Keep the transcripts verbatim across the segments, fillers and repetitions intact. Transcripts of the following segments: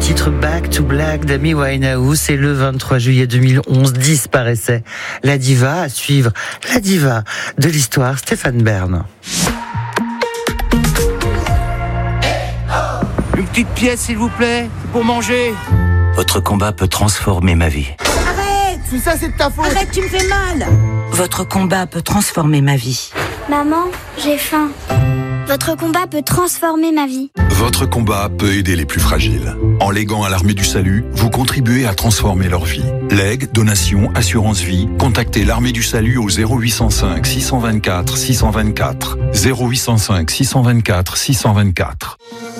titre Back to Black d'Amy Winehouse. Et le vingt-trois juillet deux mille onze disparaissait la diva. À suivre, la diva de l'histoire, Stéphane Bern. Une petite pièce, s'il vous plaît, pour manger. Votre combat peut transformer ma vie. Arrête! Tout ça, c'est de ta faute! Arrête, tu me fais mal! Votre combat peut transformer ma vie. Maman, j'ai faim. Votre combat peut transformer ma vie. Votre combat peut aider les plus fragiles. En léguant à l'Armée du Salut, vous contribuez à transformer leur vie. Legs, donation, assurance vie, contactez l'Armée du Salut au zéro huit cent cinq six cent vingt-quatre six cent vingt-quatre. zéro huit cent cinq six cent vingt-quatre six cent vingt-quatre.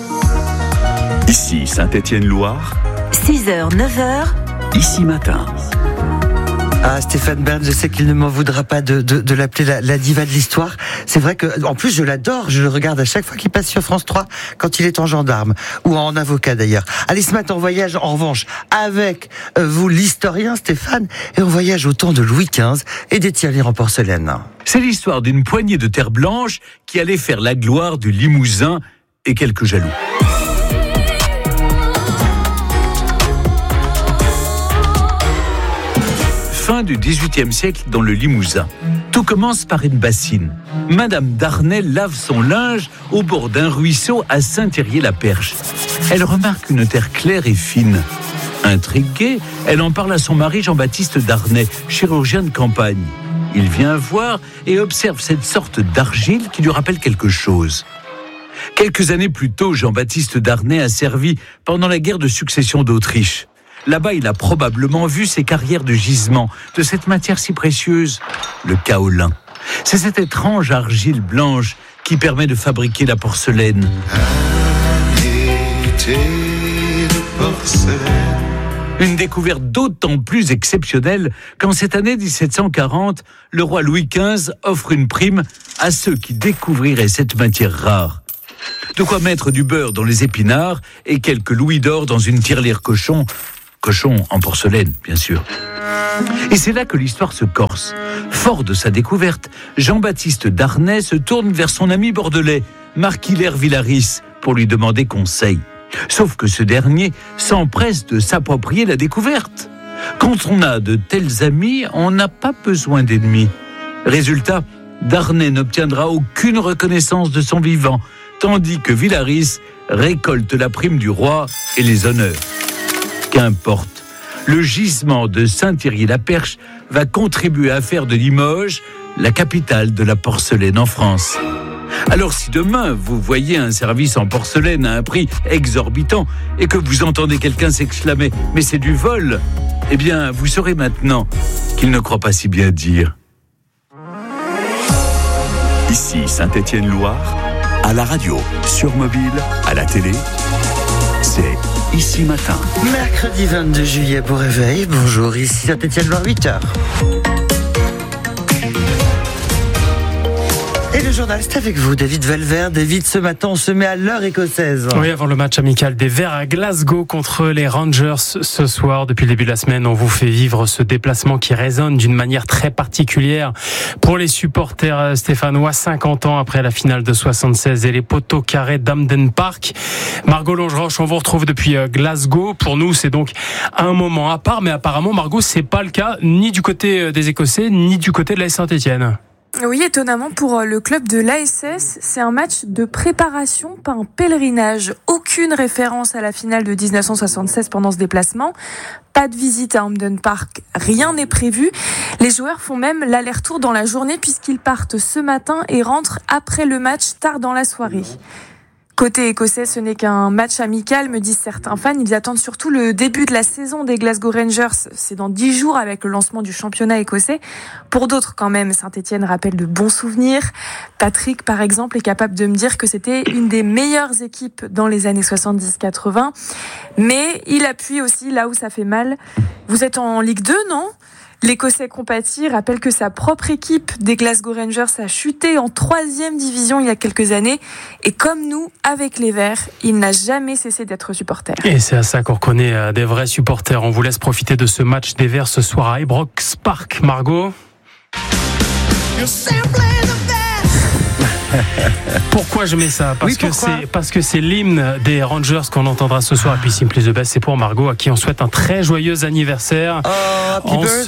Ici Saint-Étienne-Loire. six heures, neuf heures. Ici Matin. Ah, Stéphane Bern, je sais qu'il ne m'en voudra pas de, de, de l'appeler la, la diva de l'histoire. C'est vrai que, en plus, je l'adore. Je le regarde à chaque fois qu'il passe sur France trois, quand il est en gendarme, ou en avocat d'ailleurs. Allez, ce matin, on voyage, en revanche, avec euh, vous, l'historien Stéphane, et on voyage au temps de Louis quinze et des tirelires en porcelaine. C'est l'histoire d'une poignée de terre blanche qui allait faire la gloire du Limousin et quelques jaloux. Fin du dix-huitième siècle dans le Limousin. Tout commence par une bassine. Madame Darnay lave son linge au bord d'un ruisseau à Saint-Thirier-la-Perche. Elle remarque une terre claire et fine. Intriguée, elle en parle à son mari Jean-Baptiste Darnay, chirurgien de campagne. Il vient voir et observe cette sorte d'argile qui lui rappelle quelque chose. Quelques années plus tôt, Jean-Baptiste Darnay a servi pendant la guerre de succession d'Autriche. Là-bas, il a probablement vu ces carrières de gisement de cette matière si précieuse, le kaolin. C'est cette étrange argile blanche qui permet de fabriquer la porcelaine. Une découverte d'autant plus exceptionnelle qu'en cette année dix-sept cent quarante, le roi Louis quinze offre une prime à ceux qui découvriraient cette matière rare. De quoi mettre du beurre dans les épinards et quelques louis d'or dans une tirelire cochon. Cochon en porcelaine, bien sûr. Et c'est là que l'histoire se corse. Fort de sa découverte, Jean-Baptiste Darnay se tourne vers son ami bordelais, Marc-Hilaire Villaris, pour lui demander conseil. Sauf que ce dernier s'empresse de s'approprier la découverte. Quand on a de tels amis, on n'a pas besoin d'ennemis. Résultat, Darnay n'obtiendra aucune reconnaissance de son vivant, tandis que Villaris récolte la prime du roi et les honneurs. Qu'importe, le gisement de Saint-Thirier-la-Perche va contribuer à faire de Limoges la capitale de la porcelaine en France. Alors si demain vous voyez un service en porcelaine à un prix exorbitant et que vous entendez quelqu'un s'exclamer « mais c'est du vol », eh bien vous saurez maintenant qu'il ne croit pas si bien dire. Ici Saint-Étienne-Loire, à la radio, sur mobile, à la télé, c'est Ici Matin. Mercredi vingt-deux juillet, beau réveil. Bonjour, ici Saint-Étienne-Loire, huit heures. Et le journal, c'est avec vous, David Valvert. David, ce matin, on se met à l'heure écossaise. Oui, avant le match amical des Verts à Glasgow contre les Rangers ce soir. Depuis le début de la semaine, on vous fait vivre ce déplacement qui résonne d'une manière très particulière pour les supporters stéphanois, cinquante ans après la finale de soixante-seize et les poteaux carrés d'Hampden Park. Margot Longeroche, on vous retrouve depuis Glasgow. Pour nous, c'est donc un moment à part, mais apparemment, Margot, c'est pas le cas ni du côté des Écossais, ni du côté de l'A S Saint-Étienne. Oui, étonnamment pour le club de l'A S S, c'est un match de préparation, pas un pèlerinage. Aucune référence à la finale de dix-neuf cent soixante-seize pendant ce déplacement. Pas de visite à Hampden Park, rien n'est prévu. Les joueurs font même l'aller-retour dans la journée puisqu'ils partent ce matin et rentrent après le match tard dans la soirée. Côté écossais, ce n'est qu'un match amical, me disent certains fans. Ils attendent surtout le début de la saison des Glasgow Rangers. C'est dans dix jours avec le lancement du championnat écossais. Pour d'autres, quand même, Saint-Étienne rappelle de bons souvenirs. Patrick, par exemple, est capable de me dire que c'était une des meilleures équipes dans les années soixante-dix quatre-vingts. Mais il appuie aussi là où ça fait mal. Vous êtes en Ligue deux, non ? L'Écossais Compati rappelle que sa propre équipe des Glasgow Rangers a chuté en troisième division il y a quelques années. Et comme nous, avec les Verts, il n'a jamais cessé d'être supporter. Et c'est à ça qu'on reconnaît des vrais supporters. On vous laisse profiter de ce match des Verts ce soir à Ibrox Park. Margot ? Pourquoi je mets ça? Parce oui, que pourquoi c'est parce que c'est l'hymne des Rangers qu'on entendra ce soir. Et puis Simply the Best, c'est pour Margot, à qui on souhaite un très joyeux anniversaire. Oh, happy en birthday, ce,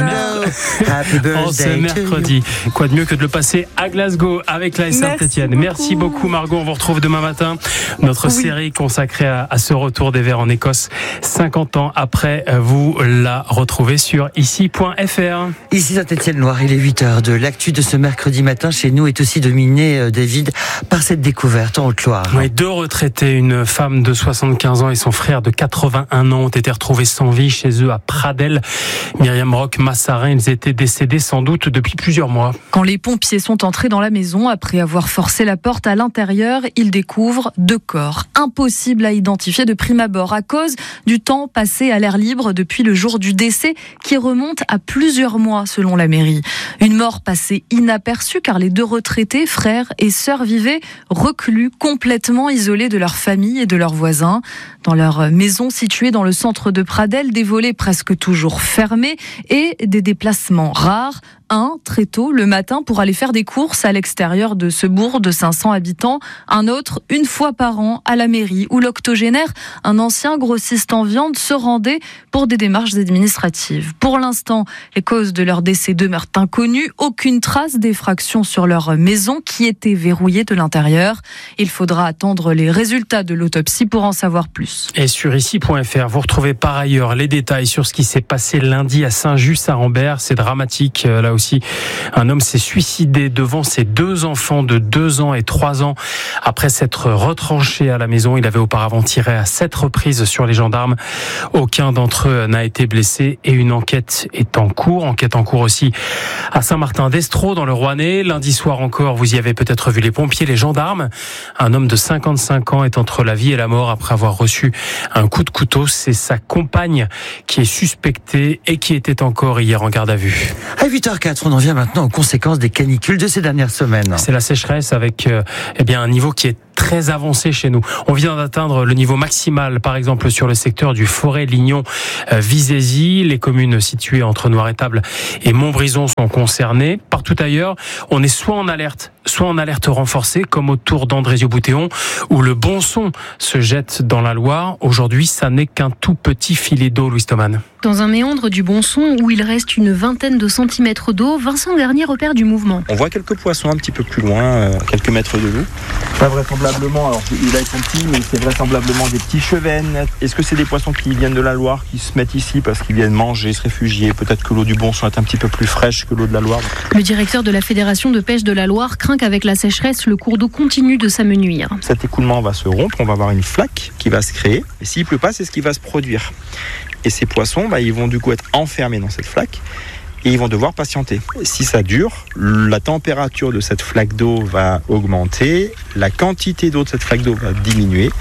mer- happy birthday en ce mercredi. Quoi de mieux que de le passer à Glasgow avec l'A S Saint-Etienne. Merci beaucoup Margot. On vous retrouve demain matin. Notre oui. série consacrée à, à ce retour des Verts en Écosse, cinquante ans après. Vous la retrouvez sur ici point f r. Ici Saint-Etienne-Loire, il est huit heures. De l'actu de ce mercredi matin chez nous est aussi dominé, David, par cette découverte en Haute-Loire. Oui, deux retraités, une femme de soixante-quinze ans et son frère de quatre-vingt-un ans ont été retrouvés sans vie chez eux à Pradelles. Myriam Roch Massarin, ils étaient décédés sans doute depuis plusieurs mois. Quand les pompiers sont entrés dans la maison, après avoir forcé la porte à l'intérieur, ils découvrent deux corps. Impossible à identifier de prime abord à cause du temps passé à l'air libre depuis le jour du décès qui remonte à plusieurs mois selon la mairie. Une mort passée inaperçue car les deux retraités, frères et sœurs, vivaient reclus, complètement isolés de leur famille et de leurs voisins. Dans leur maison située dans le centre de Pradelles, des volets presque toujours fermés et des déplacements rares. Un, très tôt, le matin, pour aller faire des courses à l'extérieur de ce bourg de cinq cents habitants. Un autre, une fois par an, à la mairie, où l'octogénaire, un ancien grossiste en viande, se rendait pour des démarches administratives. Pour l'instant, les causes de leur décès demeurent inconnues. Aucune trace d'effraction sur leur maison qui était verrouillée de l'intérieur. Il faudra attendre les résultats de l'autopsie pour en savoir plus. Et sur ici point f r, vous retrouvez par ailleurs les détails sur ce qui s'est passé lundi à Saint-Just-à-Rambert. C'est dramatique, là aussi. Un homme s'est suicidé devant ses deux enfants de deux ans et trois ans après s'être retranché à la maison. Il avait auparavant tiré à sept reprises sur les gendarmes. Aucun d'entre eux n'a été blessé et une enquête est en cours. Enquête en cours aussi à Saint-Martin-d'Estro dans le Rouennais. Lundi soir encore, vous y avez peut-être vu les pompiers, les gendarmes. Un homme de cinquante-cinq ans est entre la vie et la mort après avoir reçu un coup de couteau. C'est sa compagne qui est suspectée et qui était encore hier en garde à vue. À huit heures quatre, on en vient maintenant aux conséquences des canicules de ces dernières semaines. C'est la sécheresse avec euh, eh bien, un niveau qui est très avancé chez nous. On vient d'atteindre le niveau maximal, par exemple, sur le secteur du Forêt-Lignon-Vizézy. Les communes situées entre Noiretable et Montbrison sont concernées. Partout ailleurs, on est soit en alerte, soit en alerte renforcée, comme autour d'Andrézieux-Boutéon, où le Bonson se jette dans la Loire. Aujourd'hui, ça n'est qu'un tout petit filet d'eau, Louis Thoman. Dans un méandre du Bonson, où il reste une vingtaine de centimètres d'eau, Vincent Garnier repère du mouvement. On voit quelques poissons un petit peu plus loin, euh, quelques mètres de l'eau. Pas vraisemblablement, alors là ils sont petits, mais c'est vraisemblablement des petits chevennes. Est-ce que c'est des poissons qui viennent de la Loire, qui se mettent ici parce qu'ils viennent manger, se réfugier? Peut-être que l'eau du Bonson est un petit peu plus fraîche que l'eau de la Loire. Le directeur de la Fédération de pêche de la Loire craint qu'avec la sécheresse, le cours d'eau continue de s'amenuire. Cet écoulement va se rompre, on va avoir une flaque qui va se créer. Et s'il pleut pas, c'est ce qui va se produire. Et ces poissons, bah, ils vont du coup être enfermés dans cette flaque et ils vont devoir patienter. Si ça dure, la température de cette flaque d'eau va augmenter, la quantité d'eau de cette flaque d'eau va diminuer.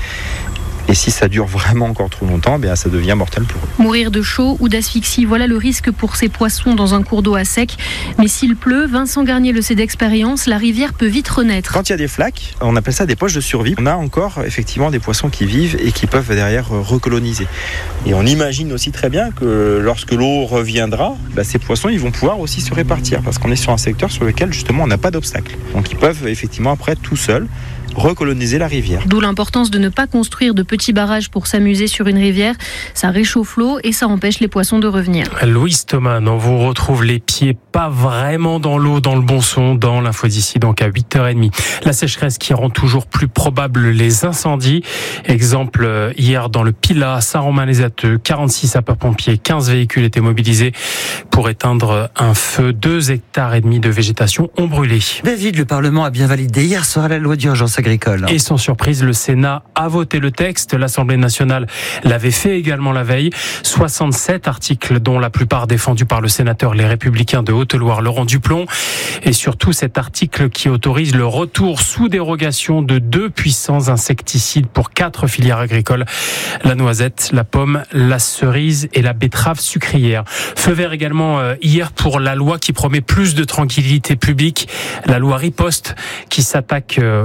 Et si ça dure vraiment encore trop longtemps, bien ça devient mortel pour eux. Mourir de chaud ou d'asphyxie, voilà le risque pour ces poissons dans un cours d'eau à sec. Mais s'il pleut, Vincent Garnier le sait d'expérience, la rivière peut vite renaître. Quand il y a des flaques, on appelle ça des poches de survie. On a encore effectivement des poissons qui vivent et qui peuvent derrière recoloniser. Et on imagine aussi très bien que lorsque l'eau reviendra, bah, ces poissons ils vont pouvoir aussi se répartir parce qu'on est sur un secteur sur lequel justement on n'a pas d'obstacle. Donc ils peuvent effectivement après tout seuls recoloniser la rivière. D'où l'importance de ne pas construire de petits barrages pour s'amuser sur une rivière. Ça réchauffe l'eau et ça empêche les poissons de revenir. Louis Thoman, on vous retrouve les pieds pas vraiment dans l'eau, dans le Bonson, dans l'info d'ici, donc à huit heures trente. La sécheresse qui rend toujours plus probable les incendies. Exemple, hier dans le Pilat, Saint-Romain-les-Atteux, quarante-six sapeurs-pompiers, quinze véhicules étaient mobilisés pour éteindre un feu. Deux hectares et demi de végétation ont brûlé. David, le Parlement a bien validé hier soir la loi d'urgence agricole. Et sans surprise, le Sénat a voté le texte. L'Assemblée nationale l'avait fait également la veille. soixante-sept articles, dont la plupart défendus par le sénateur Les Républicains de Haute-Loire, Laurent Duplon. Et surtout cet article qui autorise le retour sous dérogation de deux puissants insecticides pour quatre filières agricoles. La noisette, la pomme, la cerise et la betterave sucrière. Feu vert également euh, hier pour la loi qui promet plus de tranquillité publique. La loi Riposte qui s'attaque euh, notamment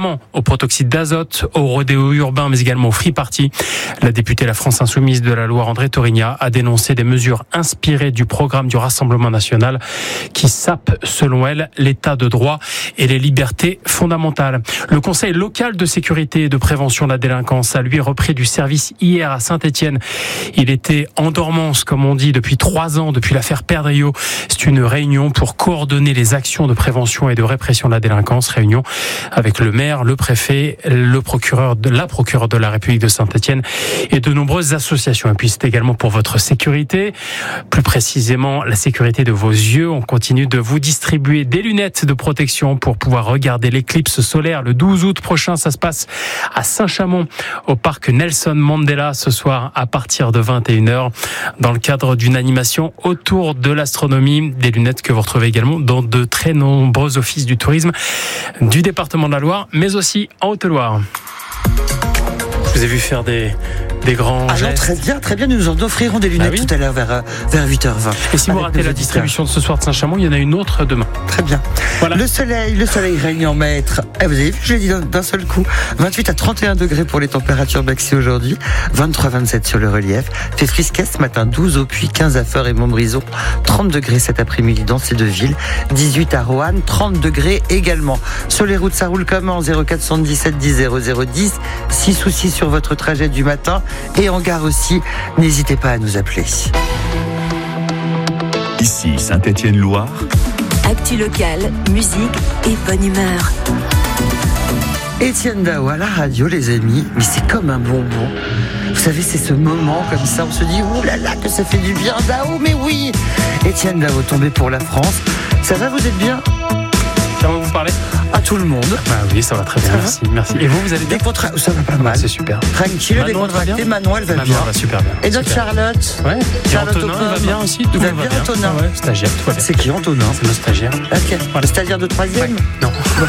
notamment au protoxyde d'azote, au rodéo urbain, mais également au free party. La députée La France Insoumise de la Loire, André Torigna, a dénoncé des mesures inspirées du programme du Rassemblement national qui sapent, selon elle, l'état de droit et les libertés fondamentales. Le Conseil local de sécurité et de prévention de la délinquance a lui repris du service hier à Saint-Étienne. Il était en dormance, comme on dit, depuis trois ans, depuis l'affaire Perdriau. C'est une réunion pour coordonner les actions de prévention et de répression de la délinquance. Réunion avec le maire, le préfet, le procureur de la procureure de la République de Saint-Étienne et de nombreuses associations. Et puis c'est également pour votre sécurité, plus précisément la sécurité de vos yeux. On continue de vous distribuer des lunettes de protection pour pouvoir regarder l'éclipse solaire le douze août prochain. Ça se passe à Saint-Chamond, au parc Nelson Mandela, ce soir à partir de vingt et une heures, dans le cadre d'une animation autour de l'astronomie. Des lunettes que vous retrouvez également dans de très nombreux offices du tourisme du département de la Loire, mais aussi en Haute-Loire. Je vous ai vu faire des, des grands ah gestes. Non, très bien, très bien. Nous en offrirons des lunettes ah oui tout à l'heure vers, vers huit heures vingt. Et si vous ratez la distribution de ce soir de Saint-Chamond, il y en a une autre demain. Très bien. Voilà. Le soleil, le soleil règne en maître. Eh, vous avez vu, je l'ai dit d'un seul coup. vingt-huit à trente et un degrés pour les températures maxi aujourd'hui. vingt-trois à vingt-sept sur le relief. Fait frisquet ce matin, douze au Puy, quinze à Feurs et Montbrison. trente degrés cet après-midi dans ces deux villes. dix-huit à Roanne, trente degrés également. Sur les routes, ça roule comment? zéro quatre cent dix-sept dix zéro zéro dix. six soucis sur votre trajet du matin. Et en gare aussi, n'hésitez pas à nous appeler. Ici Saint-Étienne-Loire. Actu locale, musique et bonne humeur. Étienne Dao à la radio, les amis, mais c'est comme un bonbon. Vous savez, c'est ce moment comme ça, on se dit ouh là là que ça fait du bien, Dao, mais oui. Étienne Dao tombé pour la France. Ça va, vous êtes bien? Comment vous parlez? À tout le monde. Bah oui, ça va très bien, ça merci, merci. Et vous, vous allez bien? Décontra... Ça va pas mal. C'est super. Tranquille, décontracté, Manon, elle va Manon, bien. Elle va super bien. Et notre super. Charlotte? Ouais. Charlotte Antonin, il va bien aussi. Tout il va va bien, bien. Antonin. Ouais, stagiaire, tout va bien. C'est qui, Antonin? C'est notre stagiaire. Ok. Voilà. Le stagiaire de troisième? Ouais. Non.